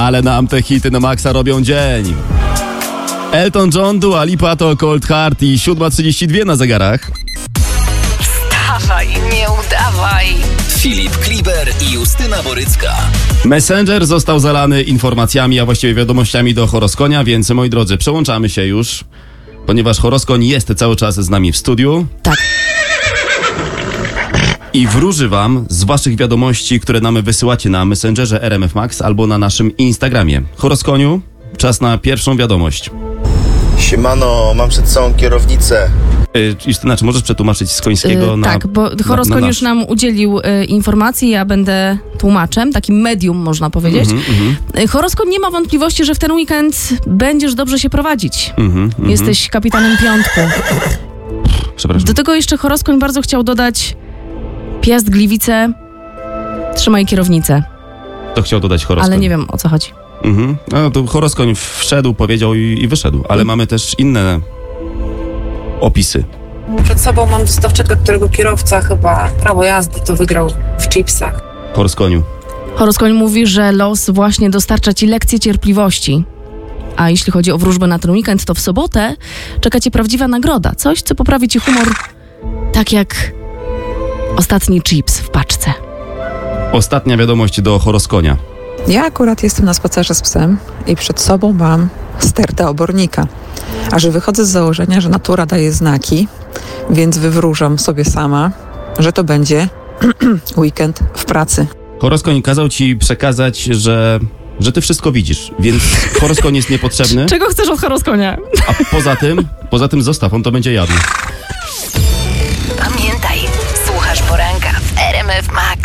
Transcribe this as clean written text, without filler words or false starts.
Ale nam te hity na maksa robią dzień. Elton John, Dua Lipa to Cold Heart i 7:32 na zegarach. Wstawaj, nie udawaj. Filip Kliber i Justyna Borycka. Messenger został zalany informacjami, a właściwie wiadomościami do Horoskonia, więc moi drodzy, przełączamy się już, ponieważ Horoskoń jest cały czas z nami w studiu. Tak. I wróży wam z waszych wiadomości, które nam wysyłacie na Messengerze RMF Max albo na naszym Instagramie. Horoskoniu, czas na pierwszą wiadomość. Siemano, mam przed sobą kierownicę. Justyna, czy możesz przetłumaczyć z końskiego na... Tak, bo Horoskoń już nam udzielił informacji, ja będę tłumaczem, takim medium można powiedzieć. Horoskoń nie ma wątpliwości, że w ten weekend będziesz dobrze się prowadzić. Jesteś kapitanem piątku. Przepraszam. Do tego jeszcze Horoskoń bardzo chciał dodać Piast, Gliwice, trzymaj kierownicę. To chciał dodać Horoskoń. Ale nie wiem, o co chodzi. No to Horoskoń wszedł, powiedział i wyszedł, ale mamy też inne opisy. Przed sobą mam dostawczaka, którego kierowca chyba prawo jazdy to wygrał w chipsach. Horoskoniu. Horoskoń mówi, że los właśnie dostarcza ci lekcję cierpliwości. A jeśli chodzi o wróżbę na ten weekend, to w sobotę czeka cię prawdziwa nagroda. Coś, co poprawi ci humor, tak jak ostatni chips w paczce. Ostatnia wiadomość do Horoskonia. Ja akurat jestem na spacerze z psem i przed sobą mam stertę obornika. A że wychodzę z założenia, że natura daje znaki, więc wywróżam sobie sama, że to będzie weekend w pracy. Horoskoń kazał ci przekazać, że ty wszystko widzisz, więc Horoskoń jest niepotrzebny. Czego chcesz od Horoskonia? A poza tym zostaw, on to będzie jadł. Pamiętaj, słuchasz poranka w RMF Max.